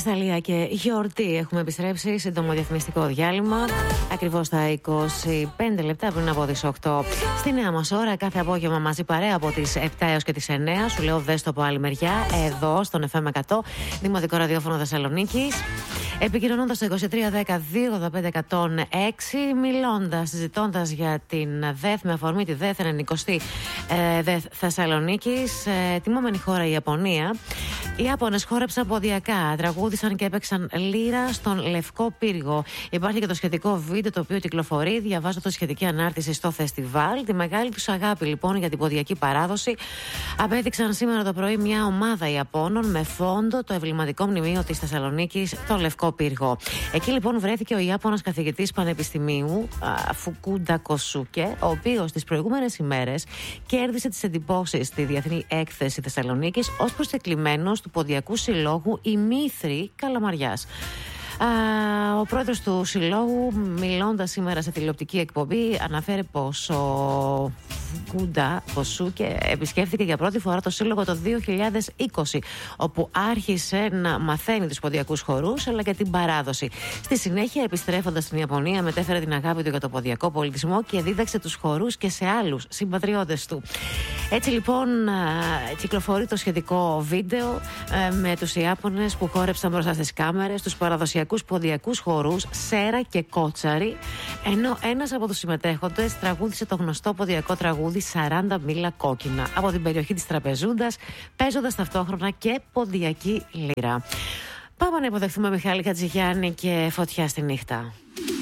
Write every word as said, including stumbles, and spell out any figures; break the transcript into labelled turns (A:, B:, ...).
A: Θεσσαλία και γιορτή. Έχουμε επιστρέψει, σύντομο διαφημιστικό διάλειμμα. Ακριβώς στα είκοσι πέντε λεπτά πριν από τις οκτώ. Στη νέα μας ώρα, κάθε απόγευμα μαζί παρέα από τις επτά έως και τις εννέα. Σου λέω δες το από άλλη μεριά, εδώ στον εφ εμ εκατό, Δημοτικό Ραδιόφωνο Θεσσαλονίκης. Επικοινωνώντας στο είκοσι τρία δέκα δύο ογδόντα πέντε εκατόν έξι, μιλώντας, συζητώντας για την ΔΕΘ με αφορμή τη ΔΕΘ ενενηκοστή ε, ΔΕΘ Θεσσαλονίκης, ε, τιμόμενη χώρα η Ιαπωνία. Οι Ιάπωνες χόρεψαν ποδιακά, τραγούδισαν και έπαιξαν λύρα στον Λευκό Πύργο. Υπάρχει και το σχετικό βίντεο το οποίο κυκλοφορεί. Διαβάζω το σχετική ανάρτηση στο φεστιβάλ. Τη μεγάλη τους αγάπη λοιπόν για την ποδιακή παράδοση απέδειξαν σήμερα το πρωί μια ομάδα Ιαπώνων με φόντο το εμβληματικό μνημείο της Θεσσαλονίκης, το Λευκό Πύργο. Εκεί λοιπόν βρέθηκε ο Ιάπωνας καθηγητής πανεπιστημίου Φουκούντα Κοσούκε, ο οποίος τις προηγούμενες ημέρες κέρδισε τις εντυπώσεις στη Διεθνή Έκθεση Θεσσαλονίκης ως προσκεκλημένος του Ποδιακού Συλλόγου Ημίθρη Καλαμαριάς. Α, ο πρόεδρος του Συλλόγου, μιλώντας σήμερα σε τηλεοπτική εκπομπή, αναφέρει πως ο Φουκούντα Κοσούκε επισκέφθηκε για πρώτη φορά το Σύλλογο το δύο χιλιάδες είκοσι, όπου άρχισε να μαθαίνει τους ποδιακούς χορούς αλλά και την παράδοση. Στη συνέχεια, επιστρέφοντας στην Ιαπωνία, μετέφερε την αγάπη του για το ποδιακό πολιτισμό και δίδαξε τους χορούς και σε άλλους συμπατριώτες του. Έτσι λοιπόν κυκλοφορεί το σχετικό βίντεο με τους Ιάπωνες που χόρεψαν μπροστά στις κάμερες τους παραδοσιακούς ποδιακούς χορούς Σέρα και Κότσαρη, ενώ ένας από τους συμμετέχοντες τραγούδισε το γνωστό ποδιακό τραγούδι σαράντα μίλα κόκκινα από την περιοχή της Τραπεζούντας, παίζοντας ταυτόχρονα και ποδιακή λύρα. Πάμε να υποδεχθούμε Μιχάλη Χατζηγιάννη και Φωτιά στη νύχτα.